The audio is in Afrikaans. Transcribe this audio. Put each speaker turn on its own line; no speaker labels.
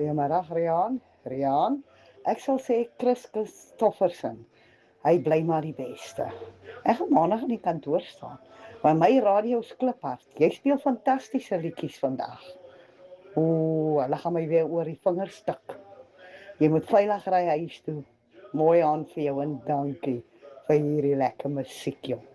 Goeiemiddag Riaan. Riaan, ek sal sê Chris Christofferson. Hy bly maar die beste. Ek gaan maandag in die kantoor staan. Maar my radio is kliphard. Jy speel fantastiese liedjies vandag. Ooh, hulle gaan my weer oor die vingers stik. Jy moet veilig ry huis toe. Mooi aan vir jou en dankie vir hierdie lekker musiek, jong.